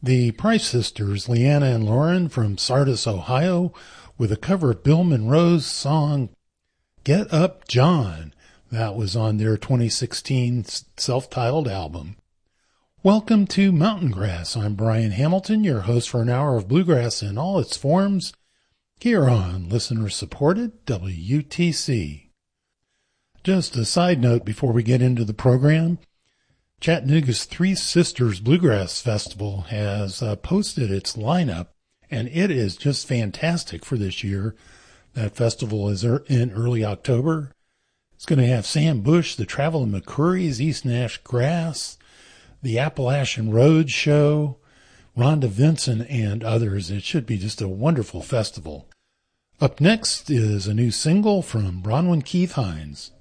The Price Sisters, Leanna and Lauren from Sardis, Ohio, with a cover of Bill Monroe's song, Get Up John. That was on their 2016 self-titled album. Welcome to Mountain Grass. I'm Brian Hamilton, your host for an hour of bluegrass in all its forms, here on listener-supported WUTC. Just a side note before we get into the program, Chattanooga's Three Sisters Bluegrass Festival has posted its lineup, and it is just fantastic for this year. That festival is in early October. It's going to have Sam Bush, the Traveling McCourys, East Nash Grass, the Appalachian Road Show, Rhonda Vincent, and others. It should be just a wonderful festival. Up next is a new single from Bronwyn Keith Hines.